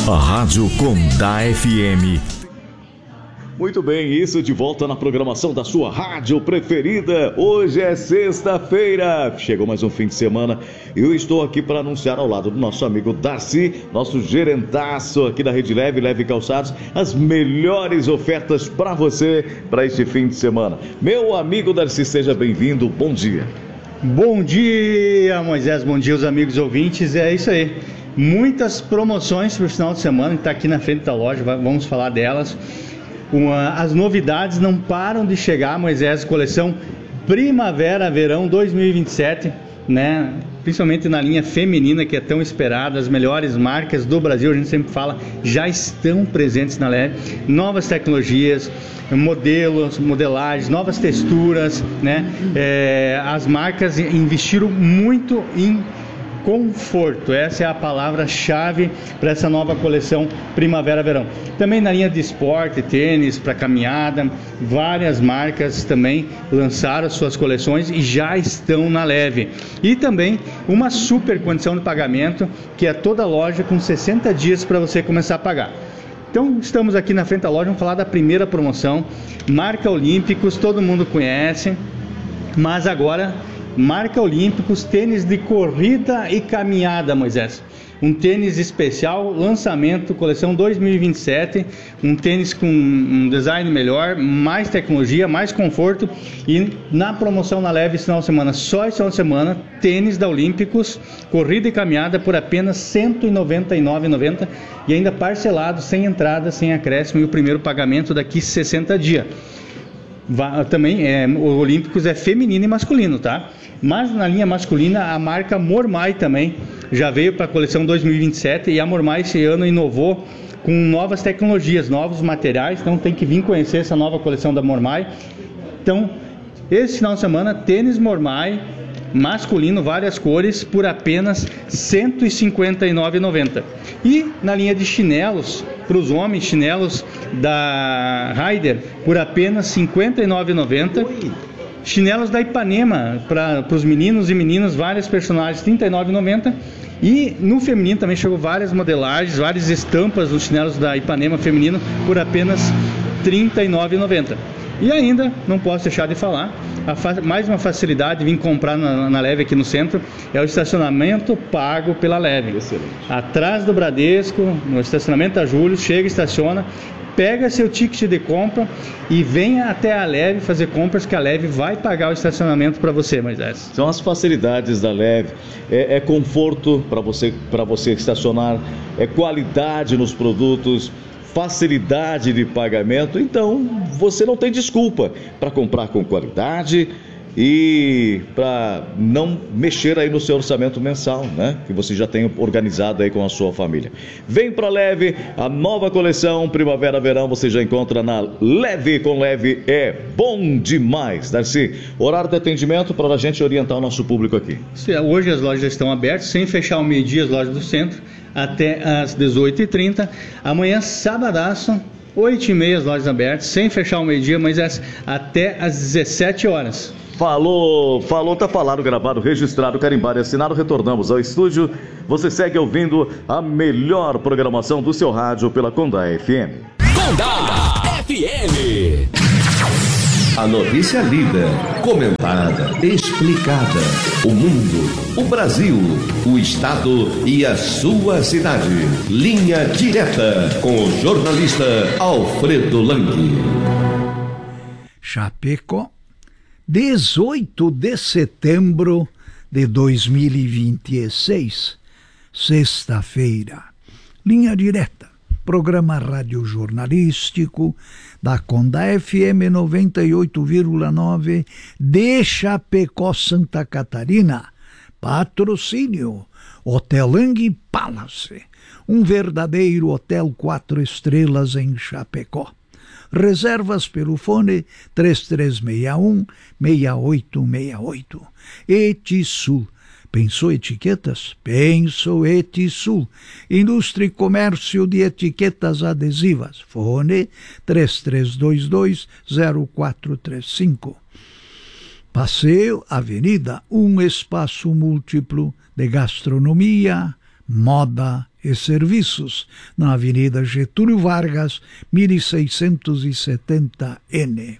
A Rádio Condá FM. Muito bem, isso de volta na programação da sua rádio preferida. Hoje é sexta-feira, chegou mais um fim de semana. Eu estou aqui para anunciar ao lado do nosso amigo Darcy, nosso gerentaço aqui da Rede Leve, Leve Calçados, as melhores ofertas para você para este fim de semana. Meu amigo Darcy, seja bem-vindo, bom dia. Bom dia, Moisés, bom dia, os amigos ouvintes, é isso aí. Muitas promoções para o final de semana, que está aqui na frente da loja, vamos falar delas. As novidades não param de chegar, Moisés, coleção Primavera-Verão 2027, né? Principalmente na linha feminina, que é tão esperada. As melhores marcas do Brasil, a gente sempre fala, já estão presentes na Leve. Novas tecnologias, modelos, modelagens, novas texturas, né? As marcas investiram muito em conforto, essa é a palavra-chave para essa nova coleção Primavera-Verão. Também na linha de esporte, tênis para caminhada, várias marcas também lançaram suas coleções e já estão na Leve. E também uma super condição de pagamento, que é toda loja com 60 dias para você começar a pagar. Então estamos aqui na frente da loja, vamos falar da primeira promoção, marca Olímpicos, todo mundo conhece, mas agora marca Olímpicos, tênis de corrida e caminhada, Moisés. Um tênis especial, lançamento, coleção 2027, um tênis com um design melhor, mais tecnologia, mais conforto. E na promoção na Leve, esse final de semana, só esse final de semana, tênis da Olímpicos, corrida e caminhada por apenas R$ 199,90 e ainda parcelado, sem entrada, sem acréscimo, e o primeiro pagamento daqui 60 dias. Também o Olímpicos é feminino e masculino, tá? Mas na linha masculina a marca Mormai também já veio para a coleção 2027 e a Mormai esse ano inovou com novas tecnologias, novos materiais, então tem que vir conhecer essa nova coleção da Mormai. Então, esse final de semana, tênis Mormai masculino, várias cores, por apenas R$ 159,90. E na linha de chinelos, para os homens, chinelos da Raider, por apenas R$ 59,90. Chinelos da Ipanema, para os meninos e meninas, vários personagens, R$ 39,90. E no feminino também chegou várias modelagens, várias estampas dos chinelos da Ipanema feminino, por apenas R$ 39,90. E ainda, não posso deixar de falar, mais uma facilidade de vir comprar na Leve aqui no centro, é o estacionamento pago pela Leve. Excelente. Atrás do Bradesco, no estacionamento da Júlio, chega, estaciona, pega seu ticket de compra e venha até a Leve fazer compras, que a Leve vai pagar o estacionamento para você, Moisés. São as facilidades da Leve, é conforto para você estacionar, é qualidade nos produtos, facilidade de pagamento. Então você não tem desculpa para comprar com qualidade e para não mexer aí no seu orçamento mensal, né? Que você já tem organizado aí com a sua família. Vem para Leve, a nova coleção Primavera-Verão você já encontra na Leve. Com Leve é bom demais. Darcy, horário de atendimento para a gente orientar o nosso público aqui. Hoje as lojas estão abertas, sem fechar ao meio-dia as lojas do centro, até às 18h30. Amanhã, sabadaço, 8h30 as lojas abertas, sem fechar ao meio-dia, mas até às 17 horas. Falou, tá falado, gravado, registrado, carimbado e assinado. Retornamos ao estúdio. Você segue ouvindo a melhor programação do seu rádio pela Condá FM. Condá FM. A notícia lida, comentada, explicada. O mundo, o Brasil, o estado e a sua cidade. Linha direta com o jornalista Alfredo Lang. Chapecó, 18 de setembro de 2026, sexta-feira. Linha direta, programa radiojornalístico da Condá FM 98,9 de Chapecó, Santa Catarina. Patrocínio Hotel Lang Palace, um verdadeiro hotel 4 estrelas em Chapecó. Reservas pelo fone 3361-6868. Etisul. Pensou etiquetas? Pensou Etisul. Indústria e comércio de etiquetas adesivas. Fone 3322-0435. Passeio Avenida, um espaço múltiplo de gastronomia, Moda e Serviços, na Avenida Getúlio Vargas, 1670N.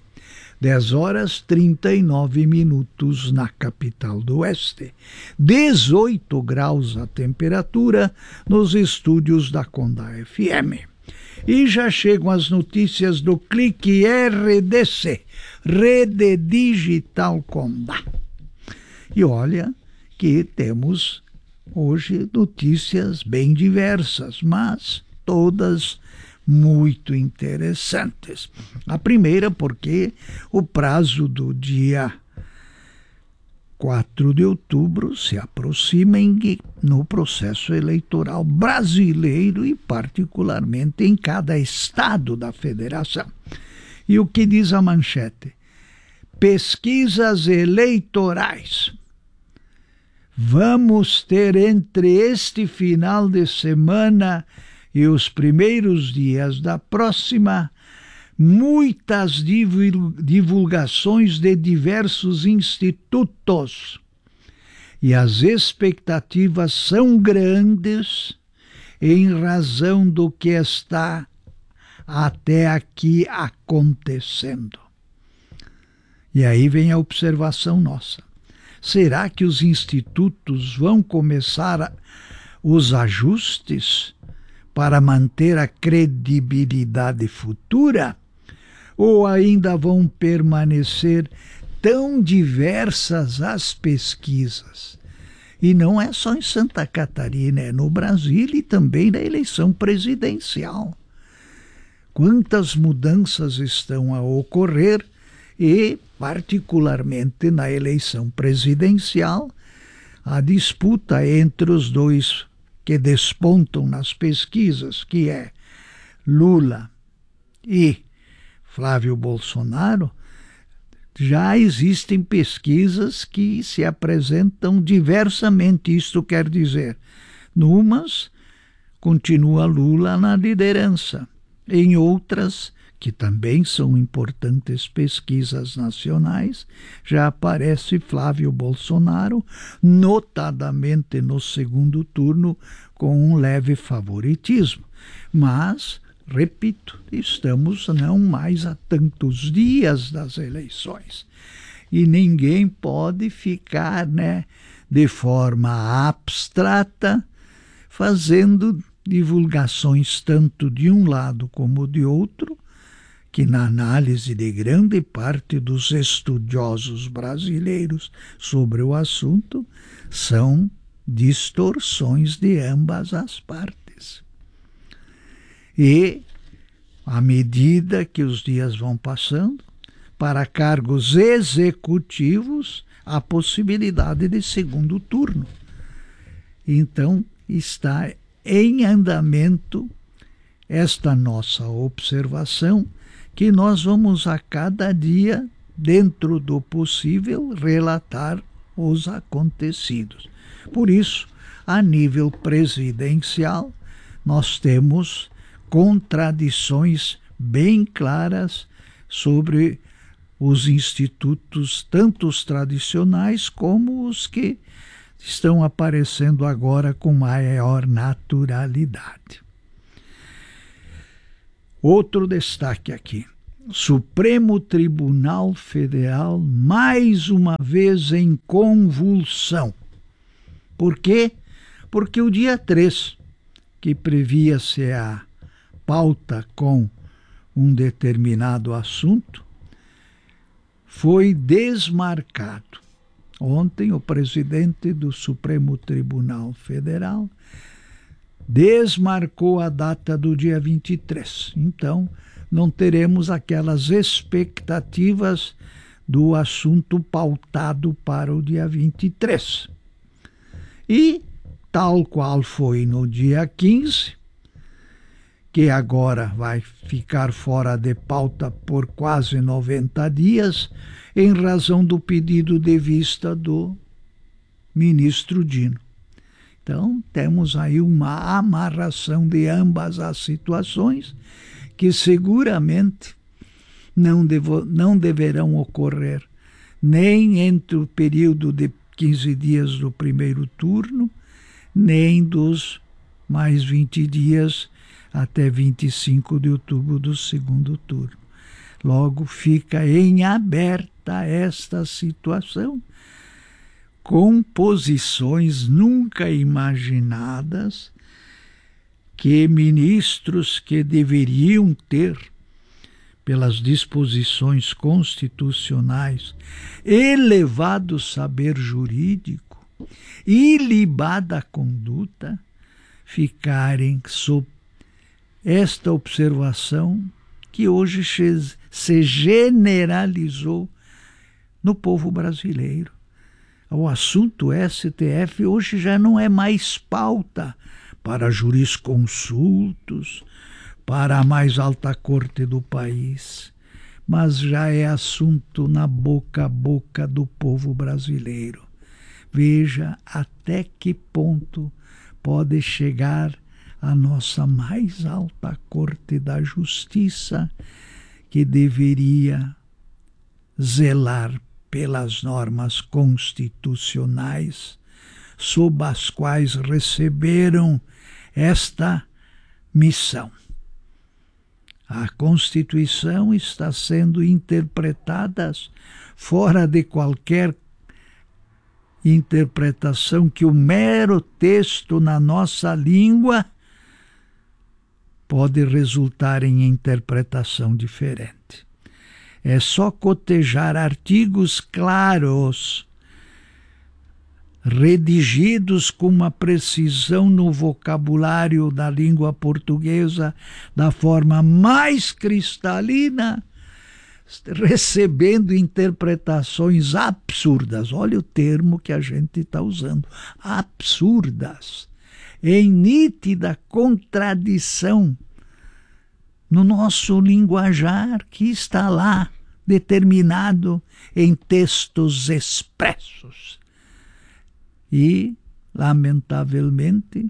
10h39 na capital do Oeste. 18 graus a temperatura nos estúdios da Conda FM. E já chegam as notícias do Clique RDC, Rede Digital Conda. E olha que temos hoje notícias bem diversas, mas todas muito interessantes. A primeira porque o prazo do dia 4 de outubro se aproxima no processo eleitoral brasileiro e particularmente em cada estado da federação. E o que diz a manchete? Pesquisas eleitorais. Vamos ter entre este final de semana e os primeiros dias da próxima muitas divulgações de diversos institutos. E as expectativas são grandes em razão do que está até aqui acontecendo. E aí vem a observação nossa. Será que os institutos vão começar os ajustes para manter a credibilidade futura? Ou ainda vão permanecer tão diversas as pesquisas? E não é só em Santa Catarina, é no Brasil e também na eleição presidencial. Quantas mudanças estão a ocorrer e, particularmente na eleição presidencial, a disputa entre os dois que despontam nas pesquisas, que é Lula e Flávio Bolsonaro, já existem pesquisas que se apresentam diversamente. Isto quer dizer, numas continua Lula na liderança, em outras, que também são importantes pesquisas nacionais, já aparece Flávio Bolsonaro, notadamente no segundo turno, com um leve favoritismo. Mas, repito, estamos não mais a tantos dias das eleições. E ninguém pode ficar, de forma abstrata, fazendo divulgações tanto de um lado como de outro, que na análise de grande parte dos estudiosos brasileiros sobre o assunto são distorções de ambas as partes. E, à medida que os dias vão passando, para cargos executivos, há possibilidade de segundo turno. Então, está em andamento esta nossa observação, que nós vamos a cada dia, dentro do possível, relatar os acontecidos. Por isso, a nível presidencial, nós temos contradições bem claras sobre os institutos, tanto os tradicionais como os que estão aparecendo agora com maior naturalidade. Outro destaque aqui. Supremo Tribunal Federal mais uma vez em convulsão. Por quê? Porque o dia 3, que previa-se a pauta com um determinado assunto, foi desmarcado. Ontem, o presidente do Supremo Tribunal Federal desmarcou a data do dia 23. Então, não teremos aquelas expectativas do assunto pautado para o dia 23. E, tal qual foi no dia 15, que agora vai ficar fora de pauta por quase 90 dias, em razão do pedido de vista do ministro Dino. Então, temos aí uma amarração de ambas as situações que seguramente não deverão ocorrer nem entre o período de 15 dias do primeiro turno, nem dos mais 20 dias até 25 de outubro do segundo turno. Logo fica em aberta esta situação, com posições nunca imaginadas que ministros que deveriam ter, pelas disposições constitucionais, elevado saber jurídico, ilibada conduta, ficarem sob esta observação que hoje se generalizou no povo brasileiro. O assunto STF hoje já não é mais pauta para jurisconsultos, para a mais alta corte do país, mas já é assunto na boca a boca do povo brasileiro. Veja até que ponto pode chegar a nossa mais alta corte da justiça, que deveria zelar pelas normas constitucionais sob as quais receberam esta missão. A Constituição está sendo interpretada fora de qualquer interpretação que o mero texto na nossa língua pode resultar em interpretação diferente. É só cotejar artigos claros, redigidos com uma precisão no vocabulário da língua portuguesa, da forma mais cristalina, recebendo interpretações absurdas. Olha o termo que a gente está usando, absurdas, em nítida contradição no nosso linguajar que está lá, determinado em textos expressos. E, lamentavelmente,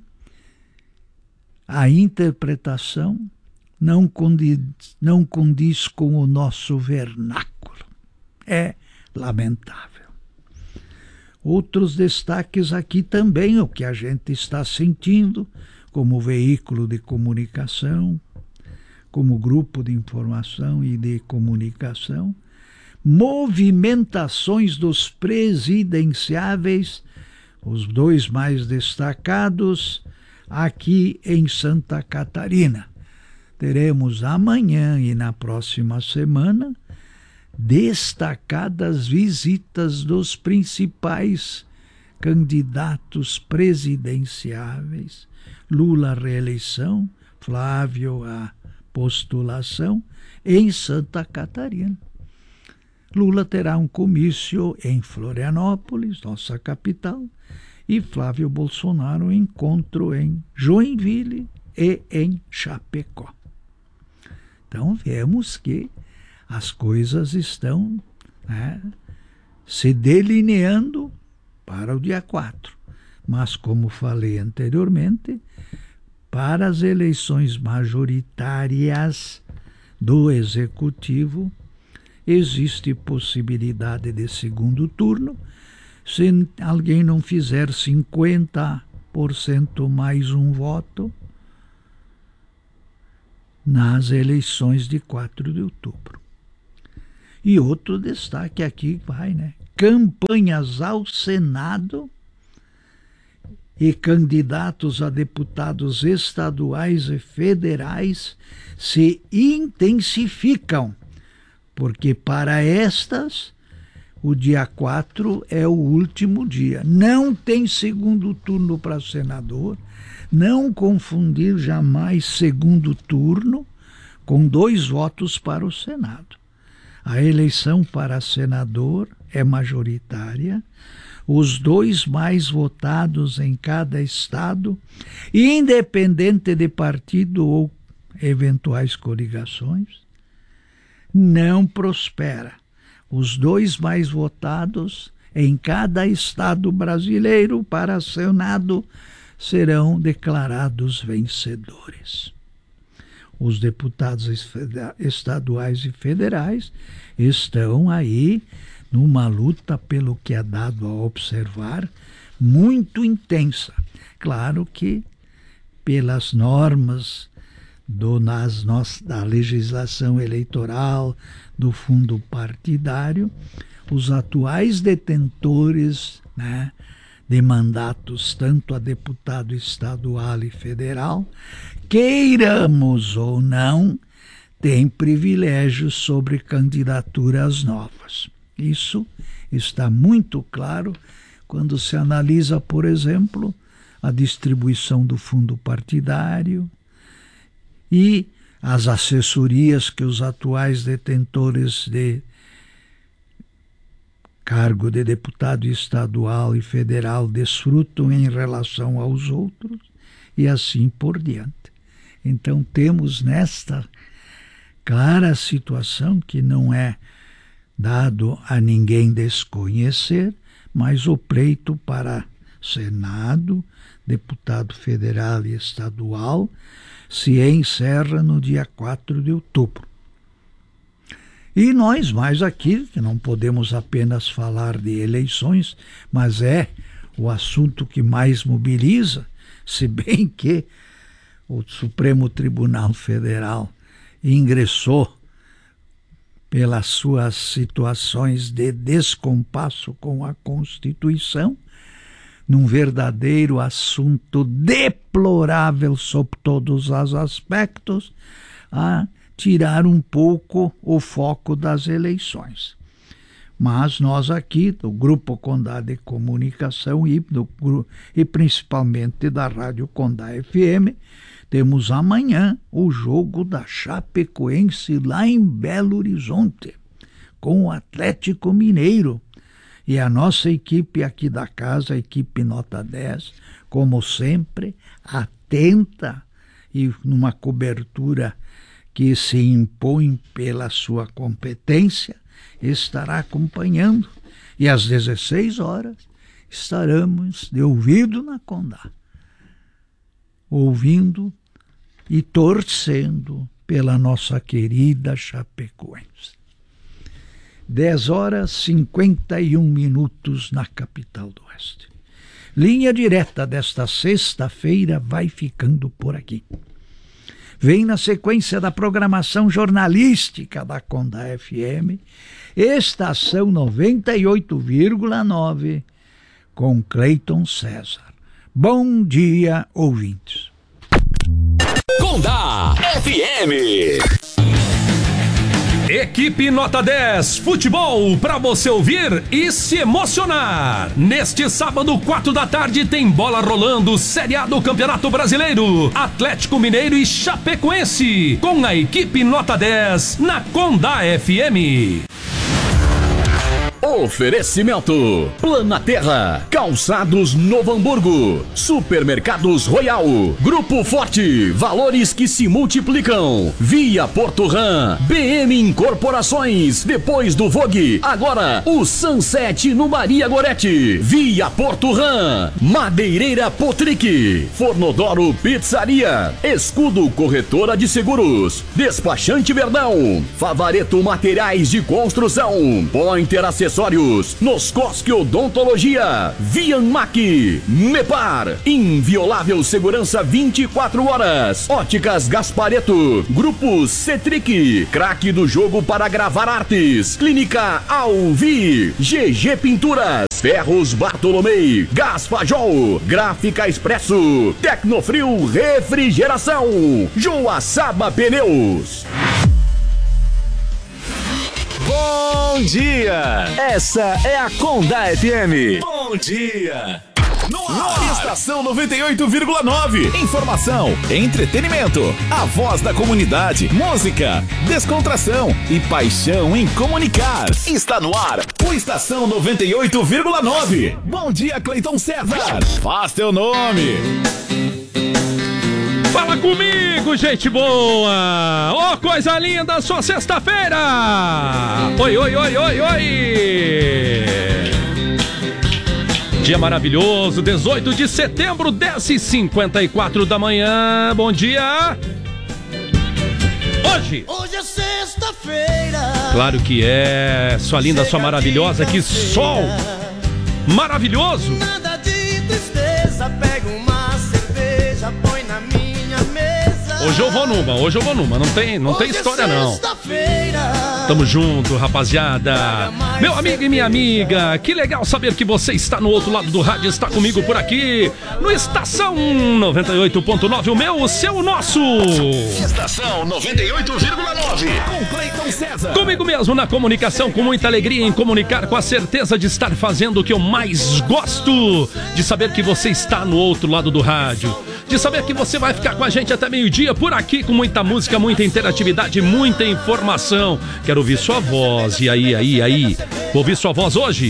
a interpretação não condiz com o nosso vernáculo. É lamentável. Outros destaques aqui também, o que a gente está sentindo como veículo de comunicação, como grupo de informação e de comunicação, movimentações dos presidenciáveis, os dois mais destacados, aqui em Santa Catarina. Teremos amanhã e na próxima semana destacadas visitas dos principais candidatos presidenciáveis: Lula à reeleição, Flávio à postulação, em Santa Catarina. Lula terá um comício em Florianópolis, nossa capital, e Flávio Bolsonaro um encontro em Joinville e em Chapecó. Então vemos que as coisas estão se delineando para o dia 4. Mas, como falei anteriormente, para as eleições majoritárias do Executivo, existe possibilidade de segundo turno, se alguém não fizer 50% mais um voto nas eleições de 4 de outubro. E outro destaque aqui vai, campanhas ao Senado e candidatos a deputados estaduais e federais se intensificam, porque para estas o dia 4 é o último dia. Não tem segundo turno para senador, não confundir jamais segundo turno com 2 votos para o Senado. A eleição para senador é majoritária, os 2 mais votados em cada estado, independente de partido ou eventuais coligações, não prospera. Os 2 mais votados em cada estado brasileiro para Senado serão declarados vencedores. Os deputados estaduais e federais estão aí numa luta, pelo que é dado a observar, muito intensa. Claro que pelas normas da legislação eleitoral, do fundo partidário, os atuais detentores, né, de mandatos tanto a deputado estadual e federal, queiramos ou não, têm privilégios sobre candidaturas novas. Isso está muito claro quando se analisa, por exemplo, a distribuição do fundo partidário e as assessorias que os atuais detentores de cargo de deputado estadual e federal desfrutam em relação aos outros e assim por diante. Então temos nesta clara situação que não é dado a ninguém desconhecer, mas o pleito para Senado, deputado federal e estadual se encerra no dia 4 de outubro. E nós mais aqui, que não podemos apenas falar de eleições, mas é o assunto que mais mobiliza, se bem que o Supremo Tribunal Federal ingressou pelas suas situações de descompasso com a Constituição, num verdadeiro assunto deplorável sob todos os aspectos, a tirar um pouco o foco das eleições. Mas nós aqui, do Grupo Condá de Comunicação e principalmente da Rádio Condá FM, temos amanhã o jogo da Chapecoense lá em Belo Horizonte, com o Atlético Mineiro. E a nossa equipe aqui da casa, a equipe Nota 10, como sempre, atenta e numa cobertura que se impõe pela sua competência, estará acompanhando. E às 16 horas estaremos de ouvido na Condá, ouvindo e torcendo pela nossa querida Chapecoense. 10h51 na capital do Oeste. Linha Direta desta sexta-feira vai ficando por aqui. Vem na sequência da programação jornalística da Condá FM, estação 98,9, com Cleiton César. Bom dia, ouvintes. Condá FM. Equipe Nota 10 Futebol, para você ouvir e se emocionar. Neste sábado, 4 da tarde, tem bola rolando, Série A do Campeonato Brasileiro. Atlético Mineiro e Chapecoense, com a equipe Nota 10 na Condá FM. Oferecimento: Plana Terra, Calçados Novo Hamburgo, Supermercados Royal, Grupo Forte, valores que se multiplicam, Via Porto Ram, BM Incorporações, depois do Vogue, agora o Sunset no Maria Gorete, Via Porto Ram, Madeireira Potric, Fornodoro Pizzaria, Escudo Corretora de Seguros, Despachante Verdão, Favareto Materiais de Construção, Pointer Acessórios, Noscosque Odontologia, Vianmac, Mepar, Inviolável Segurança 24 horas, Óticas Gaspareto, Grupo Cetric, craque do jogo para gravar artes, Clínica Alvi, GG Pinturas, Ferros Bartolomei, Gás Fajol, Gráfica Expresso, Tecnofrio Refrigeração, Joaçaba Pneus. Bom dia! Essa é a Condá FM. Bom dia! No ar. Estação 98,9. Informação, entretenimento, a voz da comunidade, música, descontração e paixão em comunicar. Está no ar o Estação 98,9. Bom dia, Cleiton César. Faz teu nome. Fala comigo, gente boa! Ô, coisa linda, só sexta-feira! Oi, oi, oi, oi, oi! Dia maravilhoso, 18 de setembro, 10h54 da manhã. Bom dia! Hoje é sexta-feira. Claro que é, sua linda, sua maravilhosa, que sol maravilhoso! Nada de tristeza, pega uma cerveja, põe na minha Hoje eu vou numa. Não tem história, não. Tamo junto, rapaziada. Meu amigo e minha amiga, que legal saber que você está no outro lado do rádio, está comigo por aqui, no Estação 98.9, o meu, o seu, o nosso. Estação 98,9, com Cleiton César. Comigo mesmo na comunicação, com muita alegria em comunicar, com a certeza de estar fazendo o que eu mais gosto, de saber que você está no outro lado do rádio, de saber que você vai ficar com a gente até meio-dia por aqui, com muita música, muita interatividade, muita informação. Quero ouvir sua voz. E aí? Vou ouvir sua voz hoje?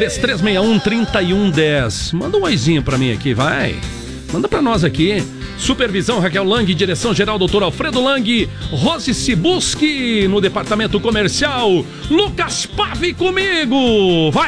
3361-3110. Manda um oizinho pra mim aqui, vai. Manda pra nós aqui. Supervisão Raquel Lang, direção geral Dr. Alfredo Lang, Rose Sibuski no departamento comercial, Lucas Pave comigo. Vai!